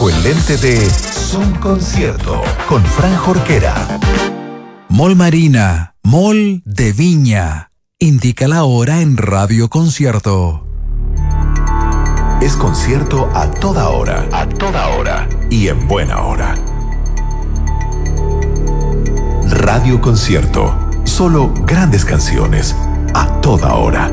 bajo el lente de Son Concierto con Fran Jorquera. Mall Marina, Mall de Viña. Indica la hora en Radio Concierto. Es concierto a toda hora y en buena hora. Radio Concierto, solo grandes canciones a toda hora.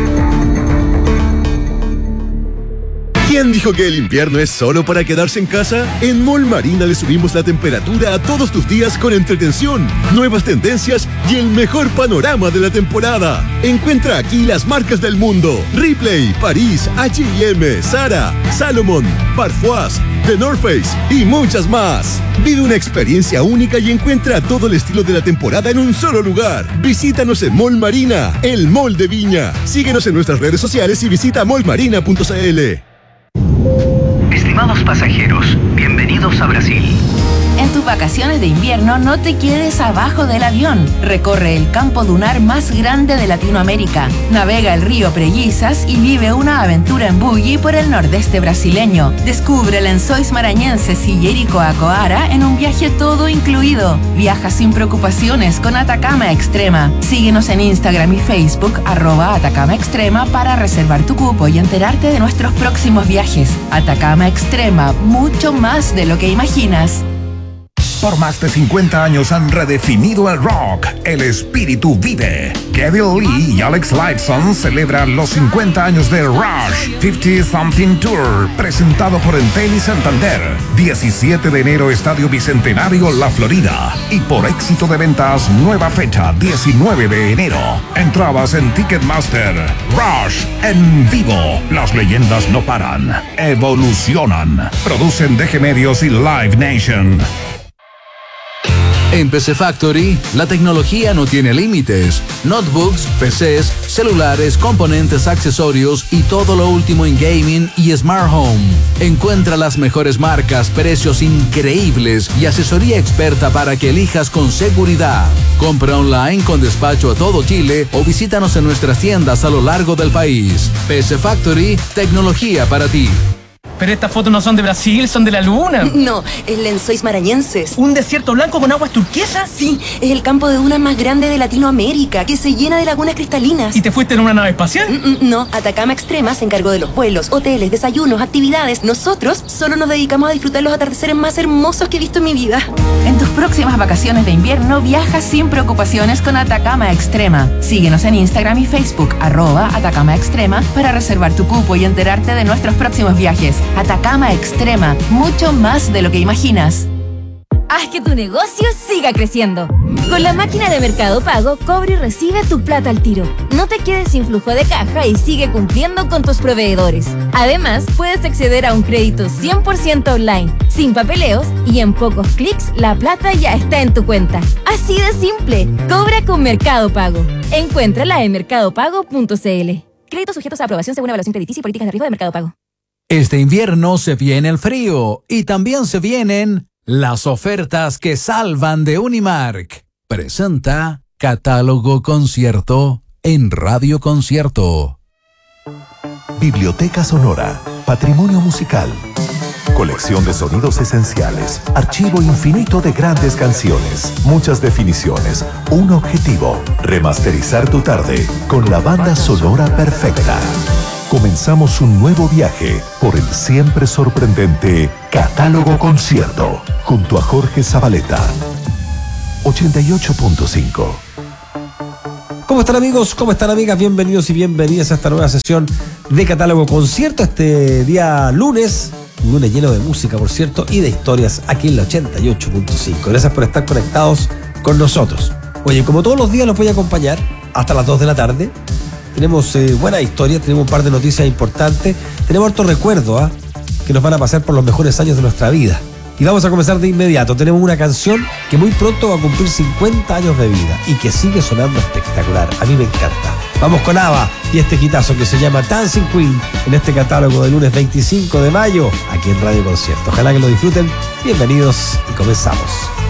¿Quién dijo que el invierno es solo para quedarse en casa? En Mall Marina le subimos la temperatura a todos tus días con entretención, nuevas tendencias y el mejor panorama de la temporada. Encuentra aquí las marcas del mundo: Ripley, París, H&M, Zara, Salomon, Parfois, The North Face y muchas más. Vive una experiencia única y encuentra todo el estilo de la temporada en un solo lugar. Visítanos en Mall Marina, el Mall de Viña. Síguenos en nuestras redes sociales y visita mallmarina.cl. Estimados pasajeros, bienvenidos a Brasil. En tus vacaciones de invierno no te quedes abajo del avión. Recorre el campo dunar más grande de Latinoamérica. Navega el río Preguiças y vive una aventura en buggy por el nordeste brasileño. Descubre Lençóis Maranhenses y Jericoacoara en un viaje todo incluido. Viaja sin preocupaciones con Atacama Extrema. Síguenos en Instagram y Facebook @Atacama Extrema para reservar tu cupo y enterarte de nuestros próximos viajes. Atacama Extrema, mucho más de lo que imaginas. Por más de 50 años han redefinido el rock. El espíritu vive. Kevin Lee y Alex Lifeson celebran los 50 años de Rush 50 Something Tour, presentado por Entel y Santander. 17 de enero, Estadio Bicentenario, La Florida. Y por éxito de ventas, nueva fecha, 19 de enero. Entradas en Ticketmaster. Rush en vivo. Las leyendas no paran, evolucionan. Producen DG Medios y Live Nation. En PC Factory, la tecnología no tiene límites. Notebooks, PCs, celulares, componentes, accesorios y todo lo último en gaming y smart home. Encuentra las mejores marcas, precios increíbles y asesoría experta para que elijas con seguridad. Compra online con despacho a todo Chile o visítanos en nuestras tiendas a lo largo del país. PC Factory, tecnología para ti. Pero estas fotos no son de Brasil, son de la luna. No, es Lençóis Maranhenses. ¿Un desierto blanco con aguas turquesas? Sí, es el campo de dunas más grande de Latinoamérica, que se llena de lagunas cristalinas. ¿Y te fuiste en una nave espacial? No, Atacama Extrema se encargó de los vuelos, hoteles, desayunos, actividades. Nosotros solo nos dedicamos a disfrutar los atardeceres más hermosos que he visto en mi vida. En tus próximas vacaciones de invierno, viaja sin preocupaciones con Atacama Extrema. Síguenos en Instagram y Facebook, @Atacama Extrema, para reservar tu cupo y enterarte de nuestros próximos viajes. Atacama Extrema, mucho más de lo que imaginas. Haz que tu negocio siga creciendo. Con la máquina de Mercado Pago, cobra y recibe tu plata al tiro. No te quedes sin flujo de caja y sigue cumpliendo con tus proveedores. Además, puedes acceder a un crédito 100% online, sin papeleos, y en pocos clics la plata ya está en tu cuenta. Así de simple. Cobra con Mercado Pago. Encuéntrala en mercadopago.cl. Créditos sujetos a aprobación según evaluación crediticia y políticas de riesgo de Mercado Pago. Este invierno se viene el frío y también se vienen las ofertas que salvan de Unimark. Presenta Catálogo Concierto en Radio Concierto. Biblioteca Sonora, patrimonio musical, colección de sonidos esenciales, archivo infinito de grandes canciones, muchas definiciones, un objetivo: remasterizar tu tarde con la banda sonora perfecta. Comenzamos un nuevo viaje por el siempre sorprendente Catálogo Concierto, junto a Jorge Zabaleta. 88.5. ¿Cómo están, amigos? ¿Cómo están, amigas? Bienvenidos y bienvenidas a esta nueva sesión de Catálogo Concierto. Este día lunes, un lunes lleno de música, por cierto, y de historias aquí en la 88.5. Gracias por estar conectados con nosotros. Oye, como todos los días los voy a acompañar hasta las 2 de la tarde. Tenemos buena historia, tenemos un par de noticias importantes, tenemos harto recuerdo que nos van a pasar por los mejores años de nuestra vida. Y vamos a comenzar de inmediato. Tenemos una canción que muy pronto va a cumplir 50 años de vida y que sigue sonando espectacular. A mí me encanta. Vamos con ABBA y este hitazo que se llama Dancing Queen en este catálogo del lunes 25 de mayo aquí en Radio Concierto. Ojalá que lo disfruten. Bienvenidos y comenzamos.